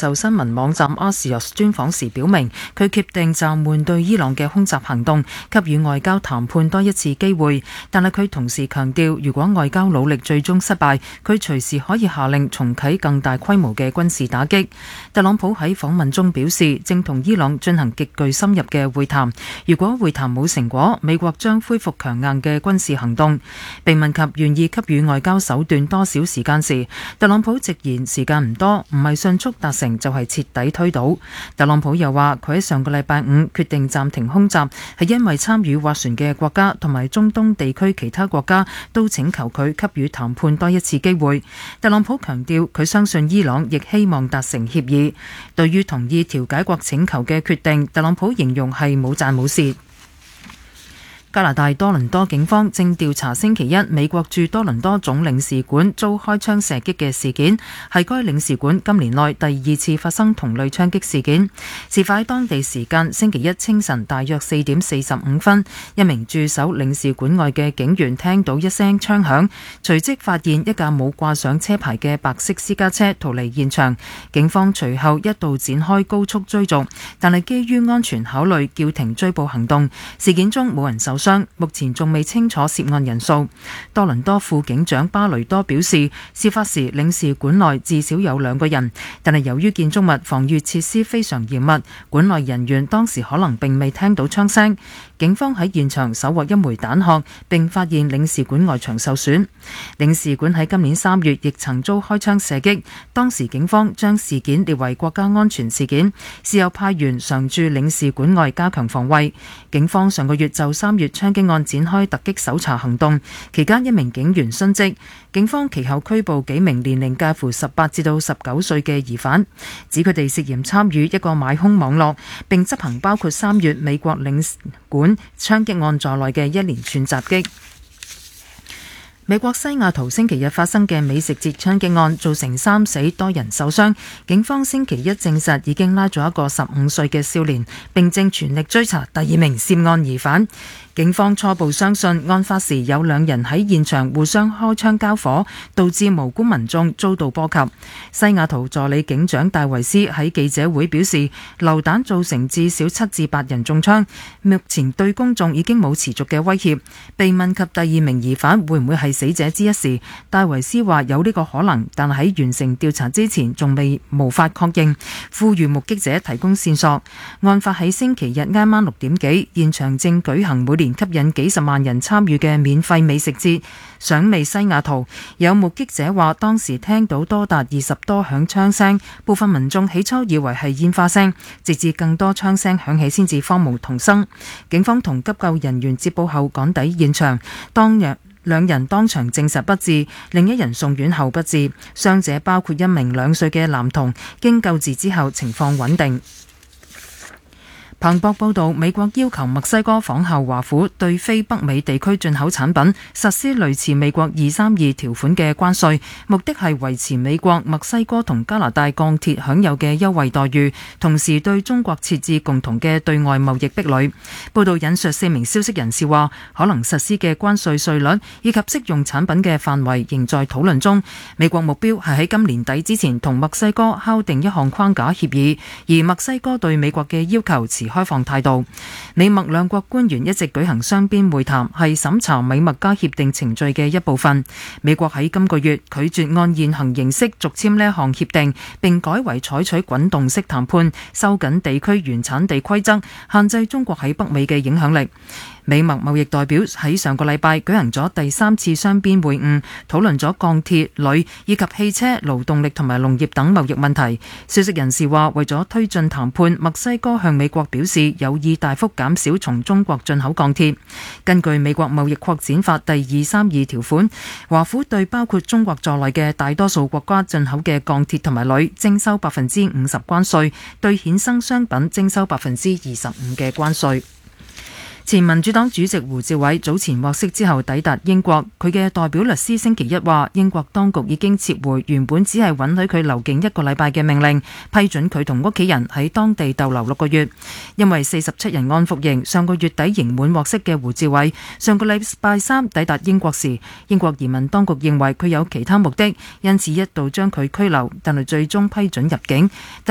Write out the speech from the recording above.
受新聞網站 Axios 專訪時表明，佢決定暫緩對伊朗嘅空襲行動，給予外交談判多一次機會。但係佢同時強調，如果外交努力最終失敗，佢隨時可以下令重啟更大規模嘅軍事打擊。特朗普喺訪問中表示，正同伊朗進行極具深入嘅會談。如果會談冇成果，美國將恢復強硬嘅軍事行動。被問及願意給予外交手段多少時間時，特朗普直言時間唔多，唔係迅速達成就係徹底推倒。特朗普又話佢喺上個禮拜五決定暫停空襲，係因為參與斡旋嘅國家同埋中東地區其他國家都請求佢給予談判多一次機會。特朗普強調佢相信伊朗亦希望達成協議。對於同意調解國請求嘅決定，特朗普形容係冇賺冇蝕。加拿大多倫多警方正調查星期一美國駐多倫多總領事館遭開槍射擊嘅事件，係該領事館今年內第二次發生同類槍擊事件。事發喺當地時間星期一清晨大約4點45分，一名駐守領事館外嘅警員聽到一聲槍響，隨即發現一架冇掛上車牌嘅白色私家車逃離現場。警方隨後一度展開高速追逐，但係基於安全考慮叫停追捕行動。事件中冇人受傷，目前仲未清楚涉案人數。多倫多副警長巴雷多表示，事發時領事館內至少有2個人，但係由於建築物防禦設施非常嚴密，館內人員當時可能並未聽到槍聲。警方喺現場搜獲一枚彈殼，並發現領事館外牆受損。領事館喺今年3月亦曾遭開槍射擊，當時警方將事件列為國家安全事件，事後派員常駐領事館外加強防衛。警方上個月就3月槍擊案展開突擊搜查行動，期間一名警員殉職。警方其後拘捕幾名年齡介乎18至到19歲嘅疑犯，指佢哋涉嫌參與一個買兇網絡，並執行包括3月美國領事館槍擊案在內嘅一連串襲擊。美國西雅圖星期日發生嘅美食節槍擊案造成3死多人受傷，警方星期一證實已經拉咗一個15歲嘅少年，並正全力追查第2名涉案疑犯。警方初步相信案發時有2人喺現場互相開槍交火，導致無辜民眾遭到波及。西雅圖助理警長戴維斯喺記者會表示，流彈造成至少7至8人中槍，目前對公眾已經冇持續嘅威脅。被問及第2名疑犯會唔會係死者之一時，戴維斯話有呢個可能，但喺完成調查之前仲無法確認，呼籲目擊者提供線索。案發喺星期日挨晚6點幾，現場正舉行每年吸引幾十萬人參與嘅免費美食節賞味西雅圖。有目擊者話當時聽到多達20多響槍聲，部分民眾起初以為係煙花聲，直至更多槍聲響起先至慌無童生。警方同急救人員接報後趕抵現場，當日2人當場證實不治，另一人送院後不治。傷者包括一名2歲嘅男童，經救治之後情況穩定。彭博報道，美國要求墨西哥仿效華府對非北美地區進口產品實施類似美國232條款嘅關稅，目的係維持美國、墨西哥同加拿大鋼鐵享有嘅優惠待遇，同時對中國設置共同嘅對外貿易壁壘。報道引述4名消息人士話，可能實施嘅關稅稅率以及適用產品嘅範圍仍在討論中。美國目標係喺今年底之前同墨西哥敲定一項框架協議，而墨西哥對美國嘅要求持開放態度。美墨2國官員一直舉行雙邊會談，係審查美墨加協定程序嘅一部分。美國喺今個月拒絕按現行形式續簽呢一項協定，並改為採取滾動式談判，收緊地區原產地規則，限制中國喺北美嘅影響力。美墨貿易代表喺上個禮拜舉行咗第3次雙邊會晤，討論咗鋼鐵、鋁以及汽車、勞動力同埋農業等貿易問題。消息人士話，為咗推進談判，墨西哥向美國表示有意大幅減少從中國進口鋼鐵。根據美國貿易擴展法第232條款，華府對包括中國在內嘅大多數國家進口嘅鋼鐵同埋鋁徵收50%關稅，對衍生商品徵收25%嘅關稅。前民主黨主席胡志偉早前獲釋之後抵達英國，佢嘅代表律師星期一話，英國當局已經撤回原本只係允許佢留境1個禮拜嘅命令，批准佢同屋企人喺當地逗留6個月。因為47人案服刑，上個月底刑滿獲釋嘅胡志偉，上個禮拜3抵達英國時，英國移民當局認為佢有其他目的，因此一度將佢拘留，但係最終批准入境。